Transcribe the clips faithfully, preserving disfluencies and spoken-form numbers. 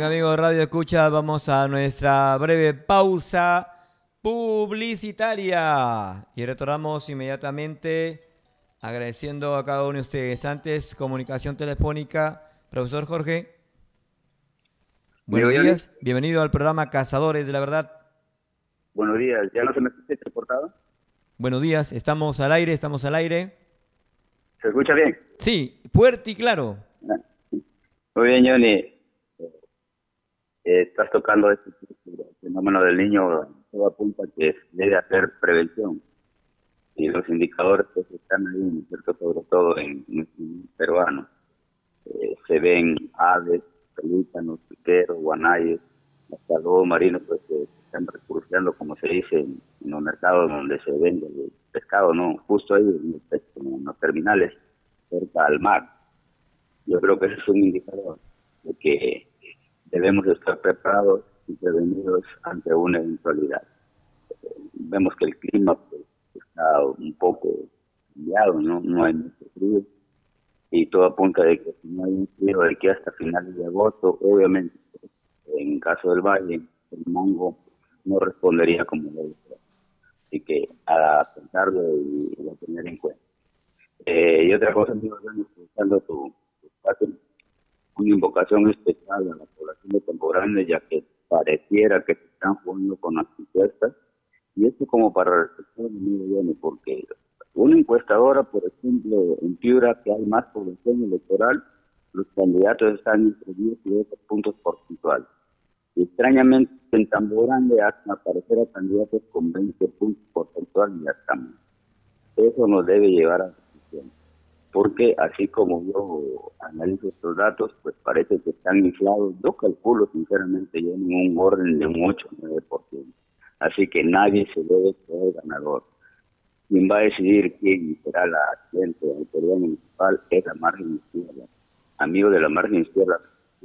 amigos de Radio Escucha, vamos a nuestra breve pausa publicitaria y retornamos inmediatamente agradeciendo a cada uno de ustedes. Antes, comunicación telefónica, profesor Jorge. Buenos días, bienvenido al programa Cazadores de la Verdad. Buenos días, ¿ya no se me escucha reportado? Buenos días, estamos al aire, estamos al aire. ¿Se escucha bien? Sí, fuerte y claro. Muy bien, Johnny. Eh, estás tocando este fenómeno del niño, todo apunta que debe hacer prevención. Y los indicadores pues, están ahí, ¿no es cierto? Sobre todo en, en, en peruano. Eh, se ven aves, pelícanos, piqueros, guanayes, hasta lobos marinos pues, que están recurriendo, como se dice, en, en los mercados donde se vende el pescado, ¿no? Justo ahí en, el, en los terminales, cerca al mar. Yo creo que ese es un indicador de que debemos estar preparados y prevenidos ante una eventualidad. Eh, vemos que el clima pues, está un poco cambiado, ¿no? No hay mucho frío y todo apunta de que si no hay un frío de aquí hasta finales de agosto, obviamente, pues, en caso del valle, el mango no respondería como debe ser. Así que a pensarlo y, y a tener en cuenta. Eh, y otra cosa, amigo, escuchando tu, tu espacio, una invocación especial a la población de Campo Grande, ya que pareciera que se están jugando con las encuestas, y esto como para reflexionar, amigo Johnny, porque una encuestadora, por ejemplo, en Piura, que hay más población electoral, los candidatos están entre diez y doce puntos porcentuales. Y extrañamente, en Campo Grande hacen aparecer a candidatos con veinte puntos porcentuales y hasta más. Eso nos debe llevar a reflexión, porque así como yo analizo estos datos, pues parece que están inflados. Yo calculo sinceramente yo en un orden de un ocho o nueve por ciento. Así que nadie se debe ser ganador. Quien va a decidir quién será la asistente de la autoridad municipal es la margen izquierda. Amigos de la margen izquierda,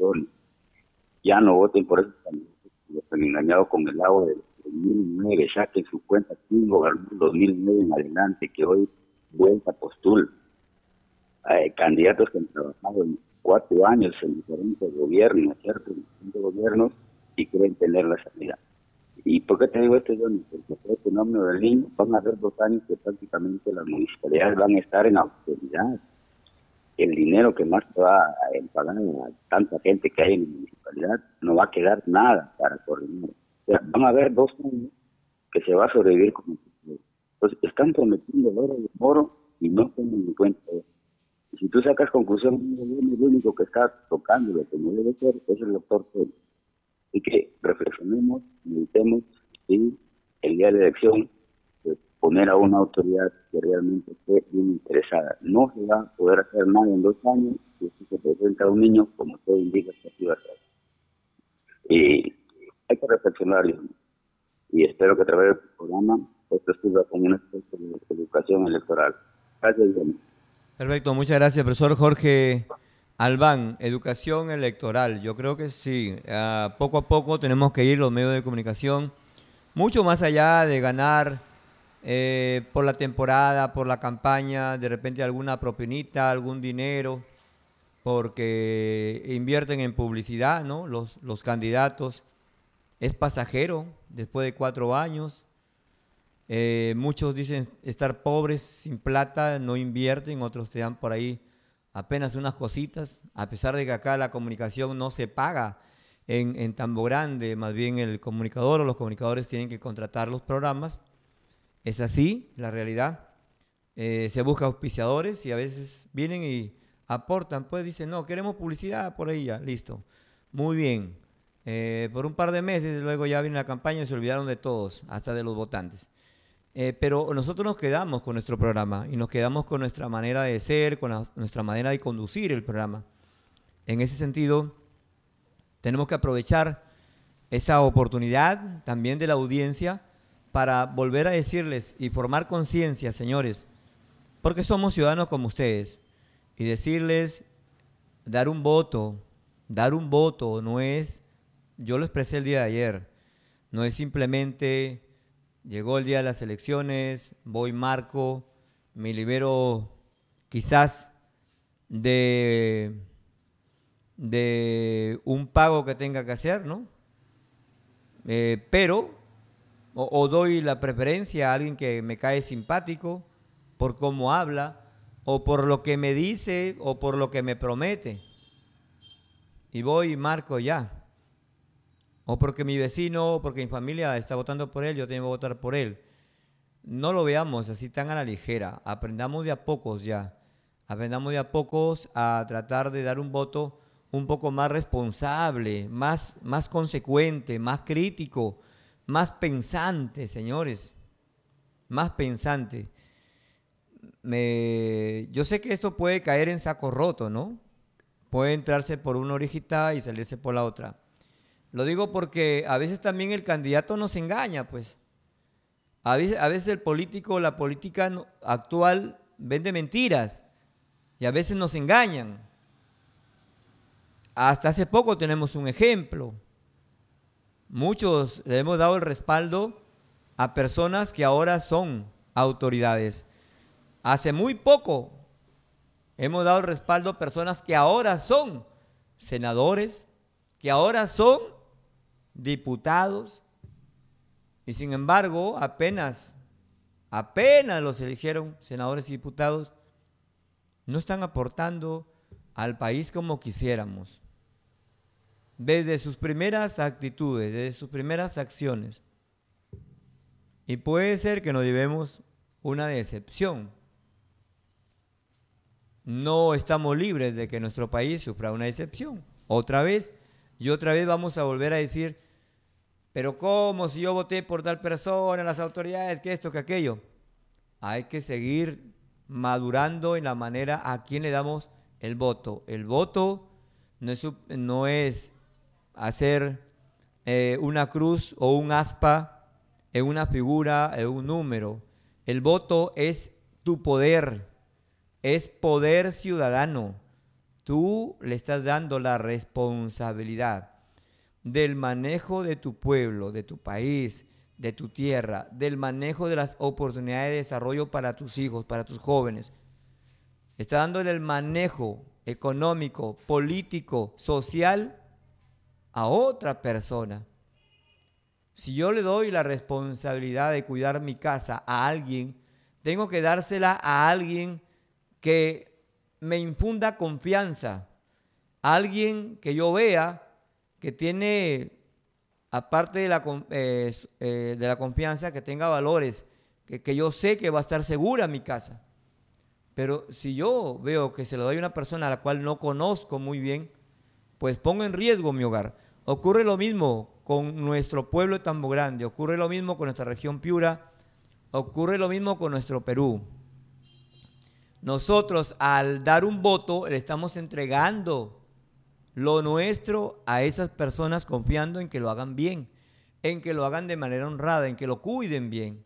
ya no voten por esos candidatos que los han engañado con el agua del dos mil nueve, saquen su cuenta quién gobernó dos mil nueve en adelante, que hoy vuelta postula. Eh, candidatos que han trabajado en cuatro años en diferentes gobiernos, ¿cierto? En diferentes gobiernos y quieren tener la sanidad. ¿Y por qué te digo esto, Johnny? Porque por el fenómeno del niño van a haber dos años que prácticamente las municipalidades van a estar en austeridad. El dinero que más se va a pagar a tanta gente que hay en la municipalidad no va a quedar nada para coordinar. O sea, van a haber dos años que se va a sobrevivir como entonces están prometiendo el oro y el moro y no tienen en cuenta eso. Y si tú sacas conclusión, el único que está tocando lo que no debe ser es el doctor Pérez. Así que reflexionemos, meditemos y el día de la elección pues, poner a una autoridad que realmente esté bien interesada. No se va a poder hacer nada en dos años si se presenta a un niño como usted indica que así va a ser. Y hay que reflexionar y espero que a través del programa esto sirva como una especie de educación electoral. Gracias, Diana. Perfecto, muchas gracias, profesor Jorge Albán. Educación electoral, yo creo que sí. Uh, poco a poco tenemos que ir los medios de comunicación mucho más allá de ganar eh, por la temporada, por la campaña, de repente alguna propinita, algún dinero, porque invierten en publicidad, ¿no? Los, los candidatos. Es pasajero, después de cuatro años. Eh, muchos dicen estar pobres, sin plata, no invierten, otros te dan por ahí apenas unas cositas, a pesar de que acá la comunicación no se paga en, en Tambo Grande, más bien el comunicador o los comunicadores tienen que contratar los programas. Es así, la realidad. Eh, se busca auspiciadores y a veces vienen y aportan, pues dicen, no, queremos publicidad por ahí ya, listo. Muy bien. Eh, por un par de meses luego ya viene la campaña y se olvidaron de todos, hasta de los votantes. Eh, pero nosotros nos quedamos con nuestro programa y nos quedamos con nuestra manera de ser, con la, nuestra manera de conducir el programa. En ese sentido, tenemos que aprovechar esa oportunidad también de la audiencia para volver a decirles y formar conciencia, señores, porque somos ciudadanos como ustedes, y decirles, dar un voto, dar un voto no es, yo lo expresé el día de ayer, no es simplemente llegó el día de las elecciones, voy, marco, me libero quizás de, de un pago que tenga que hacer, ¿no? Eh, pero, o, o doy la preferencia a alguien que me cae simpático por cómo habla, o por lo que me dice, o por lo que me promete. Y voy y marco ya. O porque mi vecino, o porque mi familia está votando por él, yo tengo que votar por él. No lo veamos así tan a la ligera. Aprendamos de a pocos ya. Aprendamos de a pocos a tratar de dar un voto un poco más responsable, más, más consecuente, más crítico, más pensante, señores. Más pensante. Me, yo sé que esto puede caer en saco roto, ¿no? Puede entrarse por una orejita y salirse por la otra. Lo digo porque a veces también el candidato nos engaña, pues. A veces, a veces el político, la política actual vende mentiras y a veces nos engañan. Hasta hace poco tenemos un ejemplo. Muchos le hemos dado el respaldo a personas que ahora son autoridades. Hace muy poco hemos dado el respaldo a personas que ahora son senadores, que ahora son diputados, y sin embargo apenas, apenas los eligieron senadores y diputados, no están aportando al país como quisiéramos. Desde sus primeras actitudes, desde sus primeras acciones. Y puede ser que nos llevemos una decepción. No estamos libres de que nuestro país sufra una decepción. Otra vez, y otra vez vamos a volver a decir, pero ¿cómo si yo voté por tal persona, las autoridades, que esto, que aquello? Hay que seguir madurando en la manera a quien le damos el voto. El voto no es, no es hacer eh, una cruz o un aspa en una figura, en un número. El voto es tu poder, es poder ciudadano. Tú le estás dando la responsabilidad del manejo de tu pueblo, de tu país, de tu tierra, del manejo de las oportunidades de desarrollo para tus hijos, para tus jóvenes. Está dándole el manejo económico, político, social a otra persona. Si yo le doy la responsabilidad de cuidar mi casa a alguien, tengo que dársela a alguien que me infunda confianza, a alguien que yo vea que tiene, aparte de la, eh, eh, de la confianza, que tenga valores, que, que yo sé que va a estar segura mi casa. Pero si yo veo que se lo doy a una persona a la cual no conozco muy bien, pues pongo en riesgo mi hogar. Ocurre lo mismo con nuestro pueblo de Tambo Grande, ocurre lo mismo con nuestra región Piura, ocurre lo mismo con nuestro Perú. Nosotros, al dar un voto, le estamos entregando lo nuestro a esas personas, confiando en que lo hagan bien, en que lo hagan de manera honrada, en que lo cuiden bien.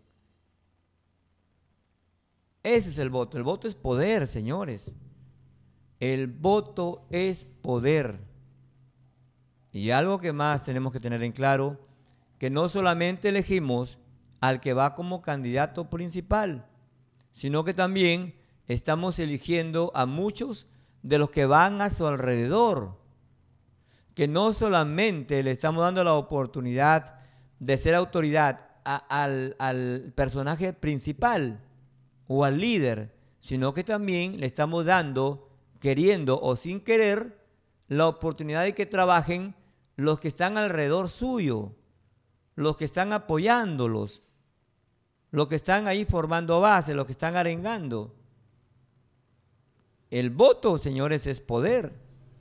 Ese es el voto. El voto es poder, señores. El voto es poder. Y algo que más tenemos que tener en claro, que no solamente elegimos al que va como candidato principal, sino que también estamos eligiendo a muchos de los que van a su alrededor, que no solamente le estamos dando la oportunidad de ser autoridad a, al, al personaje principal o al líder, sino que también le estamos dando, queriendo o sin querer, la oportunidad de que trabajen los que están alrededor suyo, los que están apoyándolos, los que están ahí formando base, los que están arengando. El voto, señores, es poder.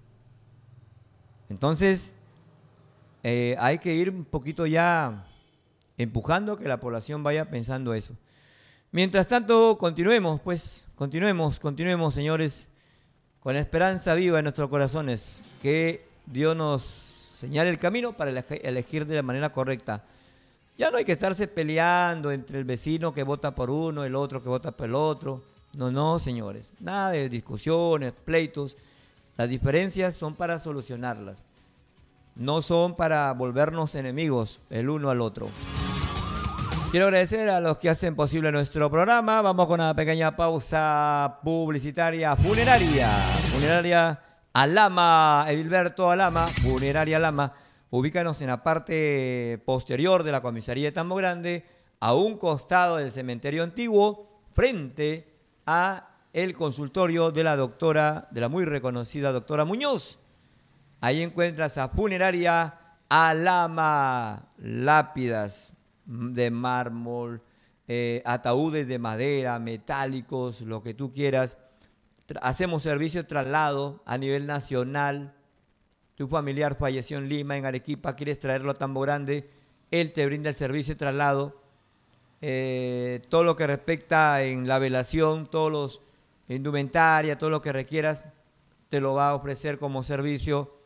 Entonces, eh, hay que ir un poquito ya empujando que la población vaya pensando eso. Mientras tanto, continuemos, pues, continuemos, continuemos, señores, con la esperanza viva en nuestros corazones, que Dios nos señale el camino para elegir de la manera correcta. Ya no hay que estarse peleando entre el vecino que vota por uno, el otro que vota por el otro. No, no, señores, nada de discusiones, pleitos. Las diferencias son para solucionarlas, no son para volvernos enemigos el uno al otro. Quiero agradecer a los que hacen posible nuestro programa. Vamos con una pequeña pausa publicitaria. Funeraria, funeraria Alama, Edilberto Alama, Funeraria Alama. Ubícanos en la parte posterior de la comisaría de Tambo Grande, a un costado del cementerio antiguo, frente a el consultorio de la doctora, de la muy reconocida doctora Muñoz. Ahí encuentras a Funeraria Alama, lápidas de mármol, eh, ataúdes de madera, metálicos, lo que tú quieras. Tra- Hacemos servicio de traslado a nivel nacional. Tu familiar falleció en Lima, en Arequipa, quieres traerlo a Tambo Grande, él te brinda el servicio de traslado. Eh, todo lo que respecta en la velación, todos los indumentaria, todo lo que requieras, te lo va a ofrecer como servicio